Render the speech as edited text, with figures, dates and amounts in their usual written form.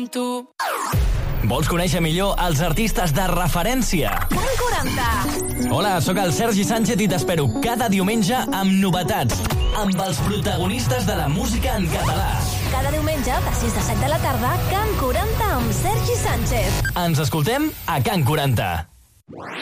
amb tu. Vols conèixer millor els artistes de referència? Can 40. Hola, sóc el Sergi Sánchez i t'espero cada diumenge amb novetats, amb els protagonistes de la música en català. Cada diumenge, de 6 a 7 de la tarda, Can 40 amb Sergi Sánchez. Ens escoltem a Can 40.